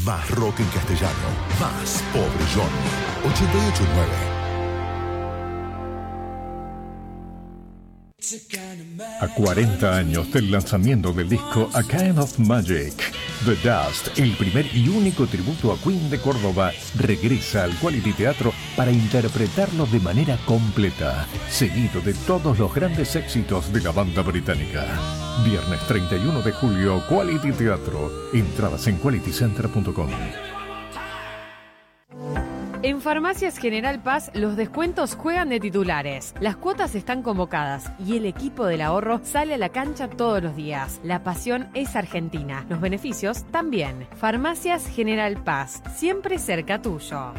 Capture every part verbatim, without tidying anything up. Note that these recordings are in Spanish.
Más rock en castellano. Más Pobre Johnny. ochenta y ocho punto nueve. A cuarenta años del lanzamiento del disco A Kind of Magic, The Dust, el primer y único tributo a Queen de Córdoba, regresa al Quality Teatro para interpretarlo de manera completa, seguido de todos los grandes éxitos de la banda británica. Viernes treinta y uno de julio, Quality Teatro. Entradas en quality center punto com. En Farmacias General Paz, los descuentos juegan de titulares. Las cuotas están convocadas y el equipo del ahorro sale a la cancha todos los días. La pasión es argentina, los beneficios también. Farmacias General Paz, siempre cerca tuyo.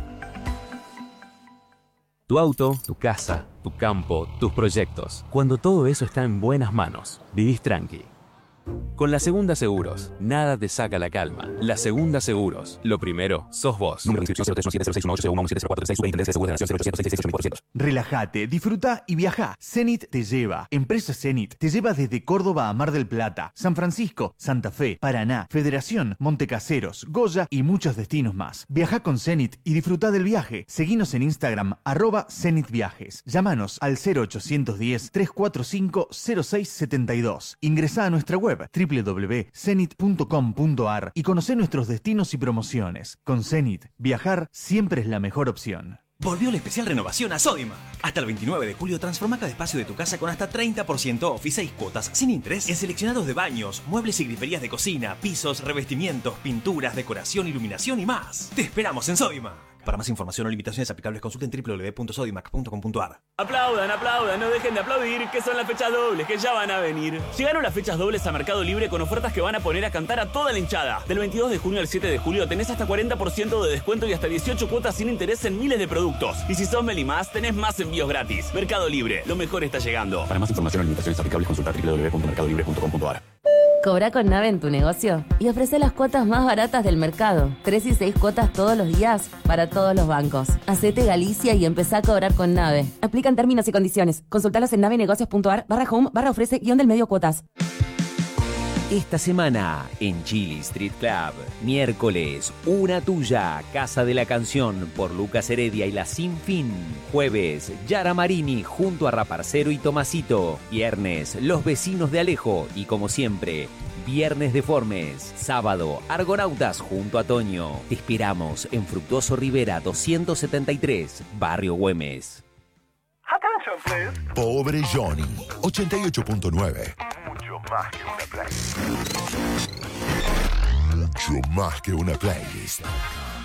Tu auto, tu casa, tu campo, tus proyectos. Cuando todo eso está en buenas manos, vivís tranqui. Con La Segunda Seguros, nada te saca la calma. La Segunda Seguros, lo primero, sos vos. Número de inscripción cero tres uno siete cero seis uno ocho cero uno siete cero cuatro seis. Superintendencia de Seguros de la Nación cero ochocientos sesenta y seis ochenta y cuatro. Relájate, disfruta y viaja. Zenit te lleva. Empresa Zenit te lleva desde Córdoba a Mar del Plata, San Francisco, Santa Fe, Paraná, Federación, Montecaseros, Goya y muchos destinos más. Viaja con Zenit y disfruta del viaje. Seguinos en Instagram, arroba Zenit Viajes. Llámanos al cero ochocientos diez, trescientos cuarenta y cinco, cero seis setenta y dos. Ingresá a nuestra web doble u doble u doble u punto zenit punto com punto a r y conocé nuestros destinos y promociones. Con Zenit, viajar siempre es la mejor opción. Volvió la especial renovación a Sodimac. Hasta el veintinueve de julio transforma cada espacio de tu casa con hasta treinta por ciento off y seis cuotas sin interés en seleccionados de baños, muebles y griferías de cocina, pisos, revestimientos, pinturas, decoración, iluminación y más. Te esperamos en Sodimac. Para más información o limitaciones aplicables, consulten doble u doble u doble u punto sodimac punto com punto a r. Aplaudan, aplaudan, no dejen de aplaudir, que son las fechas dobles, que ya van a venir. Llegaron las fechas dobles a Mercado Libre con ofertas que van a poner a cantar a toda la hinchada. Del veintidós de junio al siete de julio tenés hasta cuarenta por ciento de descuento y hasta dieciocho cuotas sin interés en miles de productos. Y si sos Meli Más, tenés más envíos gratis. Mercado Libre, lo mejor está llegando. Para más información o limitaciones aplicables, consulta doble u doble u doble u punto mercado libre punto com punto a r. Cobra con Nave en tu negocio y ofrece las cuotas más baratas del mercado. Tres y seis cuotas todos los días para todos los bancos. Hacete Galicia y empezá a cobrar con Nave. Aplican términos y condiciones. Consultalos en navenegocios punto a r barra home barra ofrece guión del medio cuotas. Esta semana en Chili Street Club, miércoles, Una Tuya, Casa de la Canción por Lucas Heredia y La Sin Fin. Jueves, Yara Marini junto a Raparcero y Tomasito. Viernes, Los Vecinos de Alejo y como siempre, Viernes Deformes. Sábado, Argonautas junto a Toño. Te esperamos en Fructuoso Rivera doscientos setenta y tres, Barrio Güemes. Pobre Johnny. ochenta y ocho punto nueve. Mucho más que una playlist. Mucho más que una playlist.